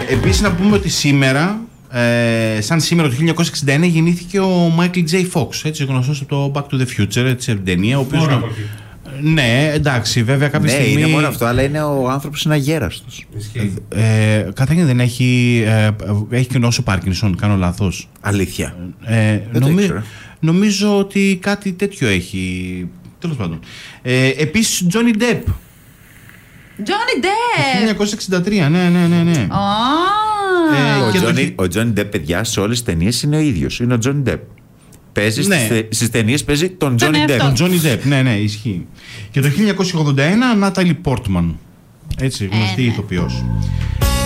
Επίσης να πούμε ότι σήμερα, σαν σήμερα το 1961, γεννήθηκε ο Michael J. Fox, έτσι, γνωστός από το Back to the Future, έτσι, από την ταινία, ο οποίος... Ναι, εντάξει, βέβαια κάποια στιγμή. Ναι, είναι μόνο αυτό, αλλά είναι ο άνθρωπος είναι αγέραστος. Καταρχήν δεν έχει. Έχει και νόσο Πάρκινσον, κάνω λάθος. Αλήθεια. Νομίζω ότι κάτι τέτοιο έχει. Τέλος πάντων. Επίσης, Johnny Depp. Johnny Depp! 1963, ναι. Ο Johnny Depp, παιδιά, σε όλες τις ταινίες είναι ο ίδιος. Είναι ο Johnny Depp. Παίζει στις ταινίες, παίζει τον Johnny Depp. Τον Johnny Depp, ναι, ισχύει. Και το 1981, Natalie Portman. Έτσι, γνωστή ηθοποιός.